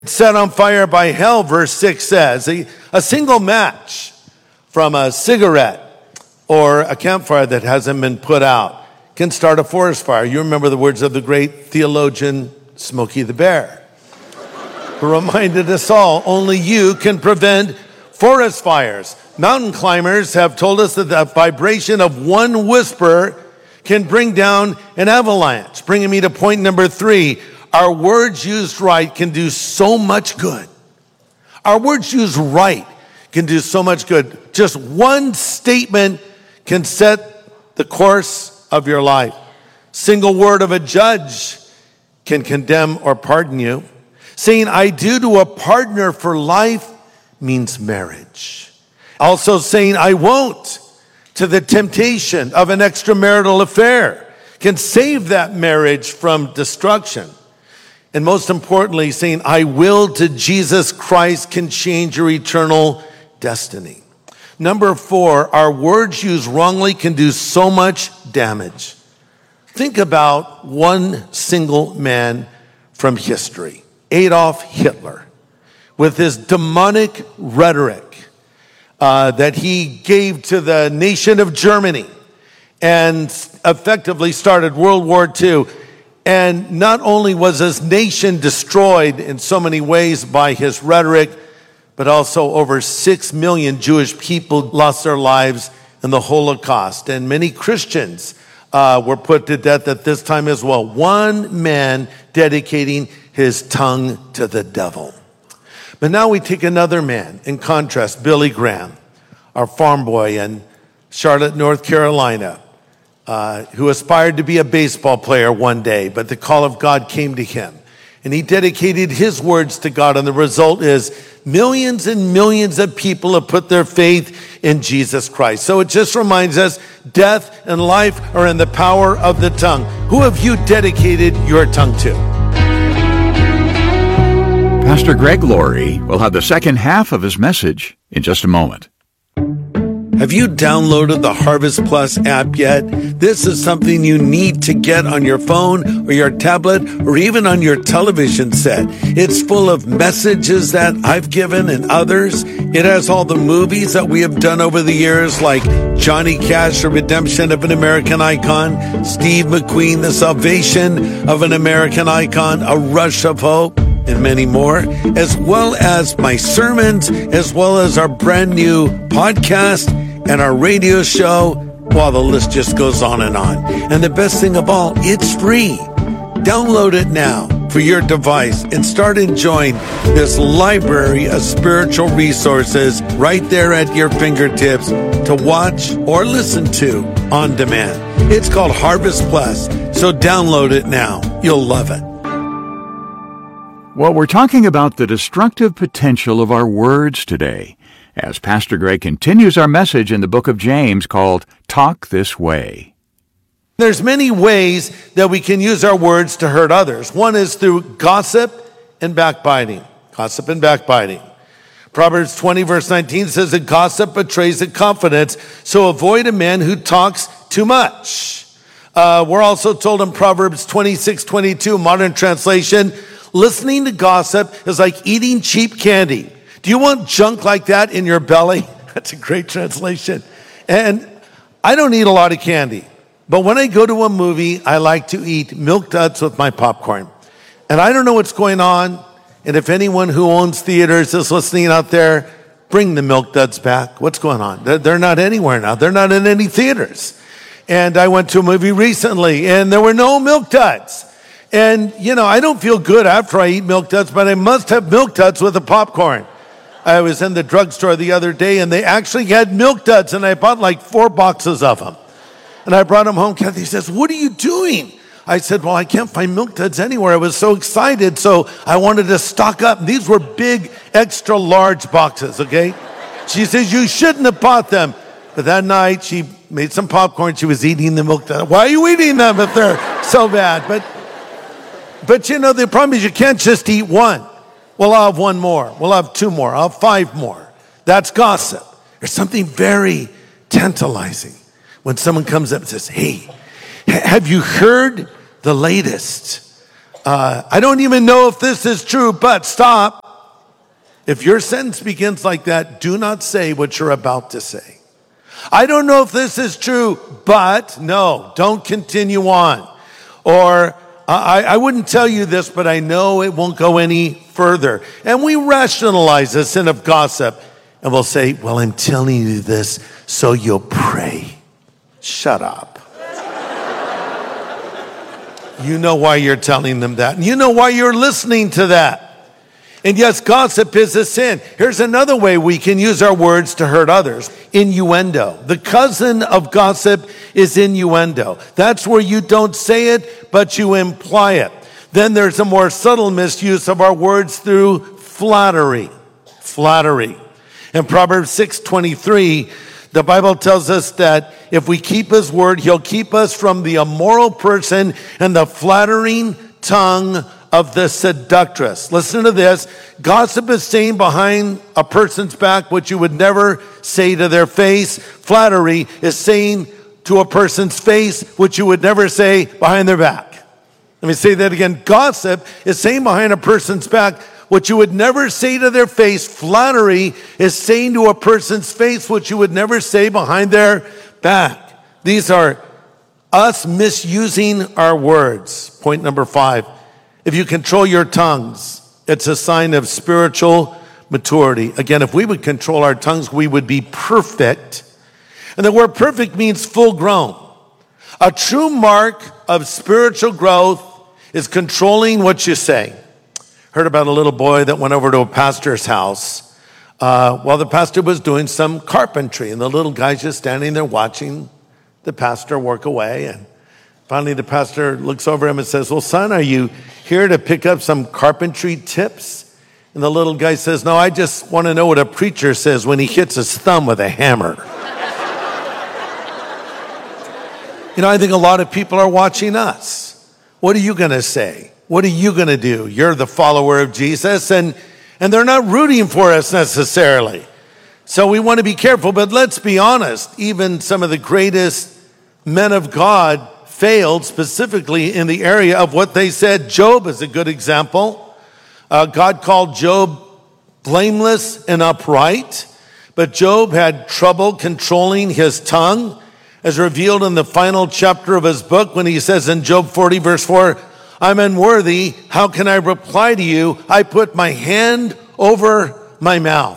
Set on fire by hell, verse 6 says. A single match from a cigarette or a campfire that hasn't been put out can start a forest fire. You remember the words of the great theologian Smokey the Bear, who reminded us all, only you can prevent forest fires. Mountain climbers have told us that the vibration of one whisper can bring down an avalanche, bringing me to point number 3. Our words used right can do so much good. Our words used right can do so much good. Just one statement can set the course of your life. Single word of a judge can condemn or pardon you. Saying I do to a partner for life means marriage. Also saying I won't to the temptation of an extramarital affair can save that marriage from destruction. And most importantly, saying I will to Jesus Christ can change your eternal destiny. Number 4, our words used wrongly can do so much damage. Think about one single man from history, Adolf Hitler, with his demonic rhetoric that he gave to the nation of Germany and effectively started World War II. And not only was his nation destroyed in so many ways by his rhetoric, but also over 6 million Jewish people lost their lives in the Holocaust. And many Christians were put to death at this time as well. One man dedicating his tongue to the devil. But now we take another man, in contrast, Billy Graham, our farm boy in Charlotte, North Carolina, who aspired to be a baseball player one day, but the call of God came to him. And he dedicated his words to God, and the result is millions and millions of people have put their faith in Jesus Christ. So it just reminds us, death and life are in the power of the tongue. Who have you dedicated your tongue to? Pastor Greg Laurie will have the second half of his message in just a moment. Have you downloaded the Harvest Plus app yet? This is something you need to get on your phone or your tablet or even on your television set. It's full of messages that I've given and others. It has all the movies that we have done over the years, like Johnny Cash, The Redemption of an American Icon, Steve McQueen, The Salvation of an American Icon, A Rush of Hope, and many more, as well as my sermons, as well as our brand new podcast and our radio show. Well, the list just goes on. And the best thing of all, it's free. Download it now for your device and start enjoying this library of spiritual resources right there at your fingertips to watch or listen to on demand. It's called Harvest Plus, so download it now. You'll love it. Well, we're talking about the destructive potential of our words today, as Pastor Greg continues our message in the book of James called Talk This Way. There's many ways that we can use our words to hurt others. One is through gossip and backbiting. Gossip and backbiting. Proverbs 20 verse 19 says, a gossip betrays a confidence, so avoid a man who talks too much. We're also told in Proverbs 26:22, modern translation, listening to gossip is like eating cheap candy. Do you want junk like that in your belly? That's a great translation. And I don't eat a lot of candy, but when I go to a movie, I like to eat Milk Duds with my popcorn. And I don't know what's going on. And if anyone who owns theaters is listening out there, bring the Milk Duds back. What's going on? They're not anywhere now. They're not in any theaters. And I went to a movie recently, and there were no Milk Duds. And, I don't feel good after I eat Milk Duds, but I must have Milk Duds with the popcorn. I was in the drugstore the other day, and they actually had Milk Duds, and I bought like 4 boxes of them. And I brought them home. Kathy says, what are you doing? I said, well, I can't find Milk Duds anywhere. I was so excited, so I wanted to stock up. These were big, extra large boxes, okay? She says, you shouldn't have bought them. But that night, she made some popcorn. She was eating the Milk Duds. Why are you eating them if they're so bad? But the problem is you can't just eat one. Well, I'll have one more. We'll have 2 more. I'll have 5 more. That's gossip. There's something very tantalizing when someone comes up and says, hey, have you heard the latest I don't even know if this is true, but stop. If your sentence begins like that, do not say what you're about to say. I don't know if this is true, but no, don't continue on. Or I wouldn't tell you this, but I know it won't go any further. And we rationalize the sin of gossip. And we'll say, well, I'm telling you this so you'll pray. Shut up. You know why you're telling them that. And you know why you're listening to that. And yes, gossip is a sin. Here's another way we can use our words to hurt others. Innuendo. The cousin of gossip is innuendo. That's where you don't say it, but you imply it. Then there's a more subtle misuse of our words through flattery. Flattery. In Proverbs 6:23, the Bible tells us that if we keep his word, he'll keep us from the immoral person and the flattering tongue of the seductress. Listen to this. Gossip is saying behind a person's back what you would never say to their face. Flattery is saying to a person's face what you would never say behind their back. Let me say that again. Gossip is saying behind a person's back what you would never say to their face. Flattery is saying to a person's face what you would never say behind their back. These are us misusing our words. Point number 5. If you control your tongues, it's a sign of spiritual maturity. Again, if we would control our tongues, we would be perfect. And the word perfect means full grown. A true mark of spiritual growth is controlling what you say. Heard about a little boy that went over to a pastor's house while the pastor was doing some carpentry. And the little guy's just standing there watching the pastor work away. And finally the pastor looks over him and says, well, son, are you here to pick up some carpentry tips? And the little guy says, no, I just want to know what a preacher says when he hits his thumb with a hammer. You know, I think a lot of people are watching us. What are you going to say? What are you going to do? You're the follower of Jesus, and they're not rooting for us necessarily. So we want to be careful, but let's be honest. Even some of the greatest men of God failed specifically in the area of what they said. Job is a good example. God called Job blameless and upright, but Job had trouble controlling his tongue, as revealed in the final chapter of his book when he says in Job 40 verse 4, I'm unworthy. How can I reply to you? I put my hand over my mouth.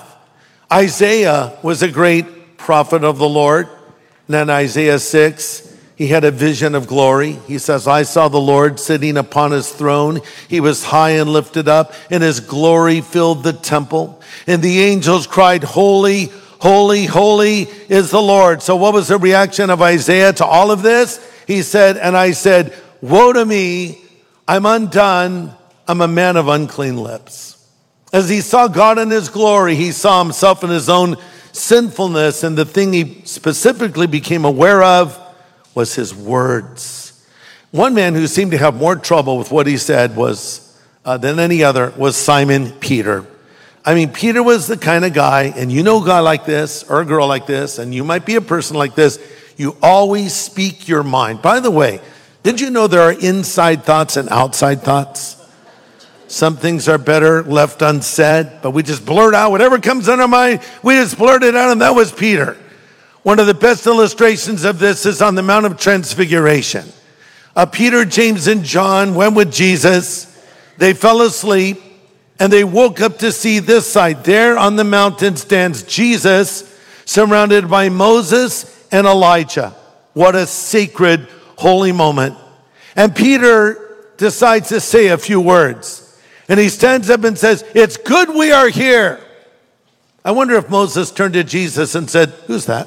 Isaiah was a great prophet of the Lord. And in Isaiah 6, he had a vision of glory. He says, I saw the Lord sitting upon his throne. He was high and lifted up, and his glory filled the temple. And the angels cried, holy, holy, holy is the Lord. So what was the reaction of Isaiah to all of this? He said, and I said, woe to me, I'm undone, I'm a man of unclean lips. As he saw God in his glory, he saw himself in his own sinfulness, and the thing he specifically became aware of was his words. One man who seemed to have more trouble with what he said was than any other was Simon Peter. I mean, Peter was the kind of guy, and you know a guy like this or a girl like this, and you might be a person like this, you always speak your mind. By the way, did you know there are inside thoughts and outside thoughts? Some things are better left unsaid, but we just blurt out whatever comes in our mind. We just blurt it out, and that was Peter. One of the best illustrations of this is on the Mount of Transfiguration. Peter, James, and John went with Jesus. They fell asleep, and they woke up to see this sight. There on the mountain stands Jesus, surrounded by Moses and Elijah. What a sacred, holy moment. And Peter decides to say a few words. And he stands up and says, it's good we are here. I wonder if Moses turned to Jesus and said, who's that?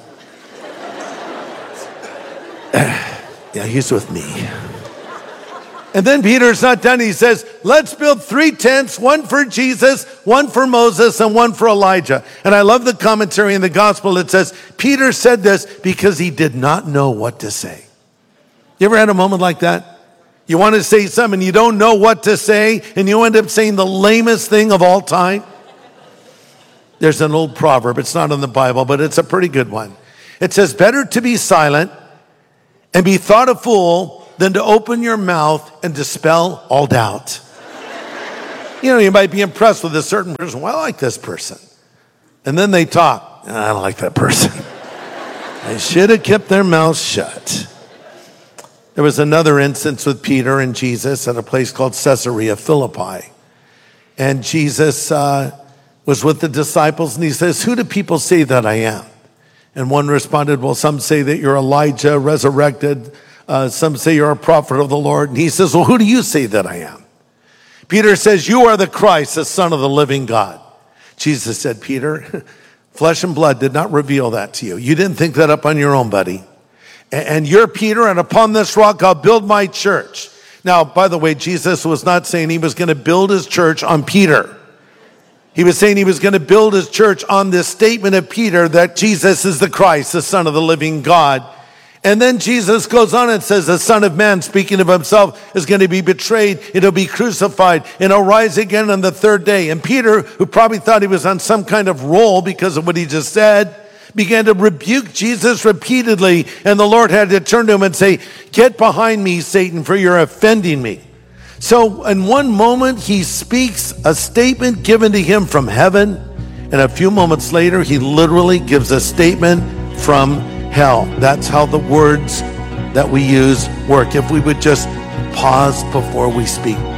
Yeah, he's with me. And then Peter's not done. He says, let's build 3 tents, one for Jesus, one for Moses, and one for Elijah. And I love the commentary in the gospel. It says, Peter said this because he did not know what to say. You ever had a moment like that? You want to say something, you don't know what to say, and you end up saying the lamest thing of all time? There's an old proverb. It's not in the Bible, but it's a pretty good one. It says, better to be silent and be thought a fool than to open your mouth and dispel all doubt. You might be impressed with a certain person. Well, I like this person. And then they talk. I don't like that person. They should have kept their mouths shut. There was another instance with Peter and Jesus at a place called Caesarea Philippi. And Jesus was with the disciples, and he says, who do people say that I am? And one responded, well, some say that you're Elijah resurrected. Some say you're a prophet of the Lord. And he says, well, who do you say that I am? Peter says, you are the Christ, the Son of the living God. Jesus said, Peter, flesh and blood did not reveal that to you. You didn't think that up on your own, buddy. And you're Peter, and upon this rock I'll build my church. Now, by the way, Jesus was not saying he was going to build his church on Peter. He was saying he was going to build his church on this statement of Peter that Jesus is the Christ, the Son of the living God. And then Jesus goes on and says, the Son of Man, speaking of himself, is going to be betrayed, and he'll be crucified, and he'll rise again on the third day. And Peter, who probably thought he was on some kind of roll because of what he just said, began to rebuke Jesus repeatedly, and the Lord had to turn to him and say, get behind me, Satan, for you're offending me. So in one moment, he speaks a statement given to him from heaven, and a few moments later, he literally gives a statement from hell. That's how the words that we use work. If we would just pause before we speak.